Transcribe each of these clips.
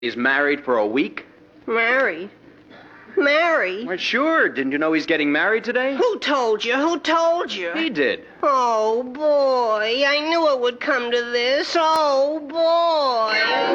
He's married for a week? Married? Married? Well, sure. Didn't you know he's getting married today? Who told you? Who told you? He did. Oh, boy. I knew it would come to this. Oh, boy.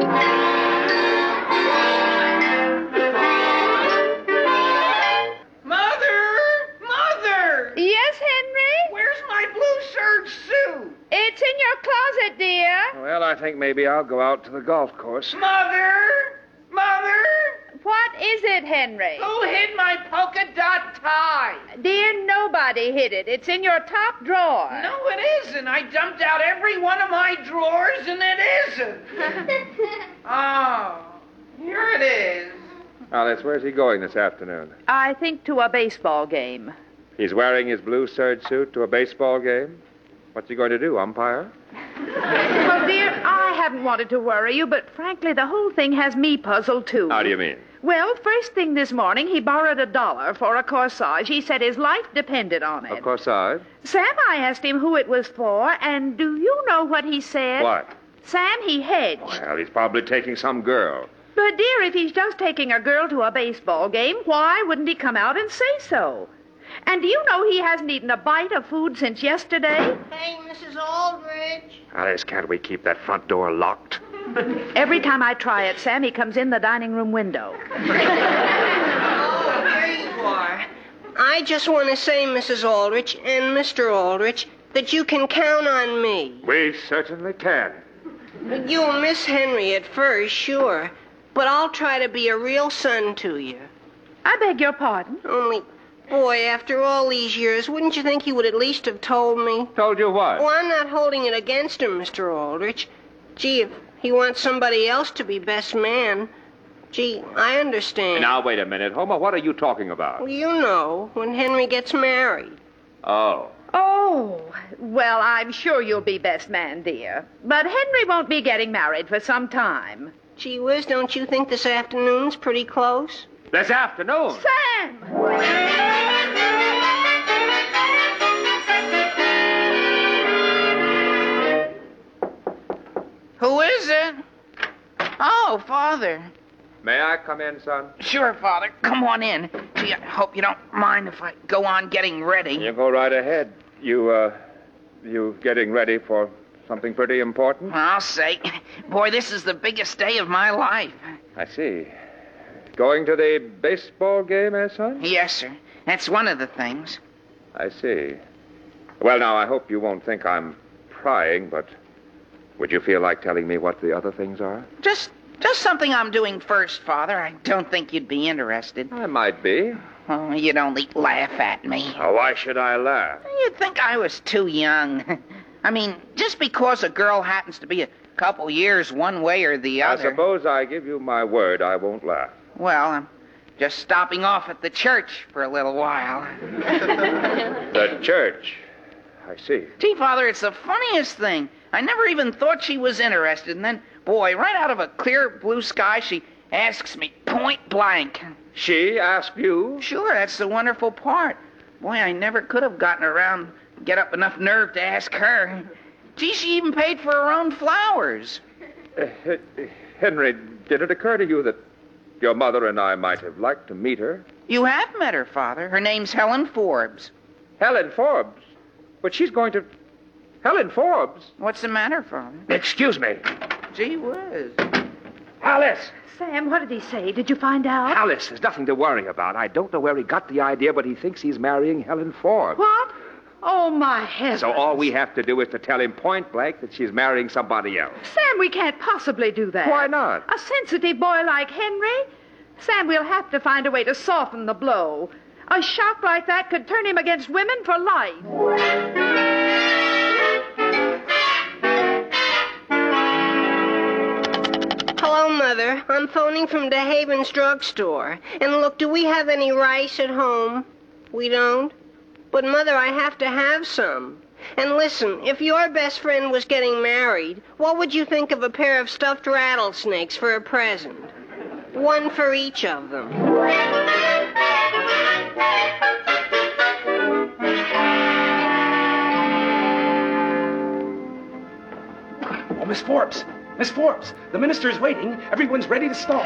Mother! Yes, Henry? Where's my blue serge suit? It's in your closet, dear. Well, I think maybe I'll go out to the golf course. Mother! Mother! What is it, Henry? Who hid my polka dot tie? Dear, nobody hid it. It's in your top drawer. No, it isn't. I dumped out every one of my drawers, and it isn't. Oh, here it is. Alice, where's he going this afternoon? I think to a baseball game. He's wearing his blue serge suit to a baseball game? What's he going to do, umpire? Well, dear, I haven't wanted to worry you, but frankly, the whole thing has me puzzled, too. How do you mean? Well, first thing this morning, he borrowed $1 for a corsage. He said his life depended on it. A corsage? Sam, I asked him who it was for, and do you know what he said? What? Sam, he hedged. Well, he's probably taking some girl. But, dear, if he's just taking a girl to a baseball game, why wouldn't he come out and say so? And do you know he hasn't eaten a bite of food since yesterday? Hey, Mrs. Aldrich. Alice, can't we keep that front door locked? Every time I try it, Sam, he comes in the dining room window. Oh, there you are. I just want to say, Mrs. Aldrich and Mr. Aldrich, that you can count on me. We certainly can. You'll miss Henry at first, sure. But I'll try to be a real son to you. I beg your pardon? Only, boy, after all these years, wouldn't you think he would at least have told me? Told you what? Oh, I'm not holding it against him, Mr. Aldrich. Gee, if he wants somebody else to be best man, gee, I understand. Now, wait a minute. Homer, what are you talking about? Well, you know, when Henry gets married. Oh. Oh, well, I'm sure you'll be best man, dear. But Henry won't be getting married for some time. Gee whiz, don't you think this afternoon's pretty close? This afternoon? Sam! Who is it? Oh, Father. May I come in, son? Sure, Father. Come on in. Gee, I hope you don't mind if I go on getting ready. You go right ahead. You getting ready for something pretty important? I'll say. Boy, this is the biggest day of my life. I see. Going to the baseball game, son? Yes, sir. That's one of the things. I see. Well, now, I hope you won't think I'm prying, but would you feel like telling me what the other things are? Just something I'm doing first, Father. I don't think you'd be interested. I might be. Oh, you'd only laugh at me. Oh, why should I laugh? You'd think I was too young. I mean, just because a girl happens to be a couple years one way or the other. I suppose I give you my word I won't laugh. Well, I'm just stopping off at the church for a little while. The church. I see. Gee, Father, it's the funniest thing. I never even thought she was interested, and then, boy, right out of a clear blue sky, she asks me point blank. She asked you? Sure, that's the wonderful part. Boy, I never could have gotten around, get up enough nerve to ask her. Gee, she even paid for her own flowers. Henry, did it occur to you that your mother and I might have liked to meet her? You have met her, Father. Her name's Helen Forbes. Helen Forbes? But she's going to... Helen Forbes? What's the matter, Father? Excuse me. Gee whiz. Alice! Sam, what did he say? Did you find out? Alice, there's nothing to worry about. I don't know where he got the idea, but he thinks he's marrying Helen Forbes. What? Oh, my heavens. So all we have to do is to tell him point blank that she's marrying somebody else. Sam, we can't possibly do that. Why not? A sensitive boy like Henry? Sam, we'll have to find a way to soften the blow. A shock like that could turn him against women for life. Hello, Mother. I'm phoning from DeHaven's drugstore. And look, do we have any rice at home? We don't? But, Mother, I have to have some. And listen, if your best friend was getting married, what would you think of a pair of stuffed rattlesnakes for a present? One for each of them. Oh, Miss Forbes. Miss Forbes, the minister is waiting. Everyone's ready to start.